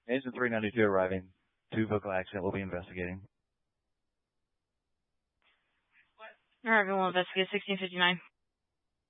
Engine 392 arriving. 2 vehicle accident. We'll be investigating. All right, we'll investigate 1659.